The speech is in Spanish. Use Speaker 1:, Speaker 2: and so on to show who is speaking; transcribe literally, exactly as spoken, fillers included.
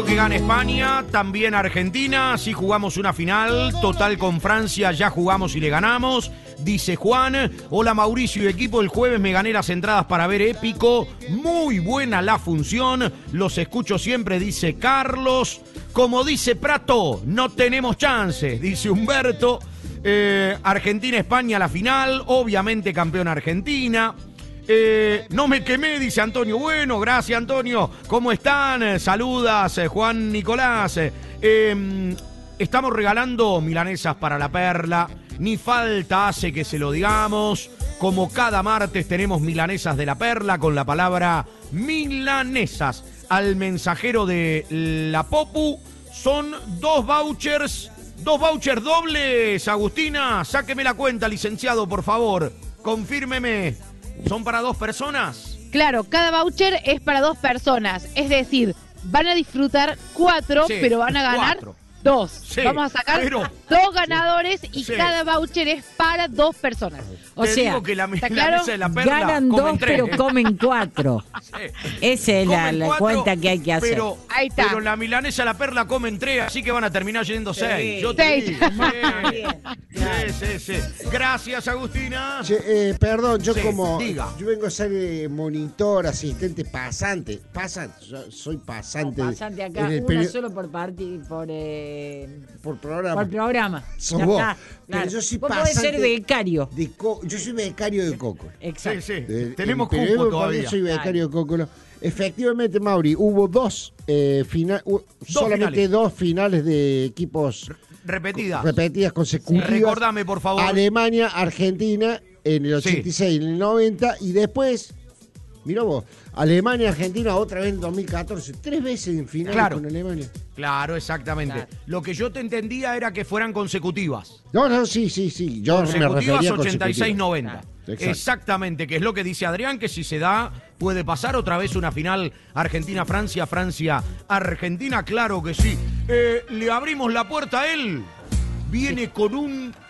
Speaker 1: Que gane España, también Argentina, si jugamos una final, total con Francia, ya jugamos y le ganamos, dice Juan. Hola Mauricio y equipo, el jueves me gané las entradas para ver Épico, muy buena la función, los escucho siempre, dice Carlos. Como dice Prato, no tenemos chances, dice Humberto. eh, Argentina-España la final, obviamente campeón Argentina. Eh, no me quemé, dice Antonio. Bueno, gracias Antonio. ¿Cómo están? Eh, saludas, eh, Juan Nicolás. Eh, eh, estamos regalando milanesas para la Perla. Ni falta hace que se lo digamos. Como cada martes tenemos milanesas de la Perla con la palabra milanesas. Al mensajero de la Popu son dos vouchers, dos vouchers dobles. Agustina, sáqueme la cuenta, licenciado, por favor. Confírmeme. ¿Son para dos personas?
Speaker 2: Claro, cada voucher es para dos personas. Es decir, van a disfrutar cuatro, sí, pero van a ganar cuatro. Dos. Sí, Vamos a sacar pero, dos ganadores y sí. cada voucher es para dos personas.
Speaker 3: O
Speaker 1: Te
Speaker 3: sea,
Speaker 1: digo que la, la
Speaker 3: claro,
Speaker 1: de la Perla
Speaker 3: ganan dos,
Speaker 1: tres.
Speaker 3: pero comen cuatro. Sí. Esa es la, la cuatro, cuenta que hay que hacer.
Speaker 1: Pero,
Speaker 2: Ahí está.
Speaker 1: pero la milanesa de la Perla comen tres, así que van a terminar yendo sí. seis. Yo te
Speaker 2: seis.
Speaker 1: digo. Sí, sí, sí. Gracias, Agustina.
Speaker 4: Che, eh, perdón, yo
Speaker 1: sí,
Speaker 4: como
Speaker 1: diga.
Speaker 4: yo vengo a ser eh, monitor, asistente, pasante. Pasante, yo soy pasante.
Speaker 3: No, pasante acá,
Speaker 4: en el
Speaker 3: una
Speaker 4: peri-
Speaker 3: solo por partido, por... Eh...
Speaker 4: Por programa.
Speaker 3: Por programa.
Speaker 4: Sos vos.
Speaker 3: Está,
Speaker 4: Pero
Speaker 3: claro.
Speaker 4: yo soy
Speaker 3: vos
Speaker 4: pasante.
Speaker 3: podés ser becario.
Speaker 4: De co- yo soy becario de Coco.
Speaker 3: Exacto.
Speaker 1: Sí, sí.
Speaker 4: De,
Speaker 1: Tenemos
Speaker 4: en
Speaker 1: cupo
Speaker 4: Perú,
Speaker 1: todavía.
Speaker 4: Soy becario de Coco. Efectivamente, Mauri, hubo dos, eh, fina- uh, solamente
Speaker 1: finales.
Speaker 4: dos finales de equipos
Speaker 1: Repetidas.
Speaker 4: repetidas consecutivas.
Speaker 1: Sí. Recordame, por favor.
Speaker 4: Alemania, Argentina en el ochenta y seis,
Speaker 1: Sí.
Speaker 4: en el noventa y después, mirá vos, Alemania, Argentina otra vez en dos mil catorce. Tres veces en final
Speaker 1: Claro.
Speaker 4: con Alemania.
Speaker 1: Claro, exactamente.
Speaker 3: Claro.
Speaker 1: Lo que yo te entendía era que fueran consecutivas.
Speaker 4: No, no, sí, sí, sí. Yo me
Speaker 1: Consecutivas
Speaker 4: refería a
Speaker 1: ochenta y seis
Speaker 4: consecutivas.
Speaker 1: noventa.
Speaker 4: Exacto.
Speaker 1: Exactamente, que es lo que dice Adrián, que si se da, puede pasar otra vez una final Argentina-Francia, Francia-Argentina, claro que sí. Eh, le abrimos la puerta a él. Viene con un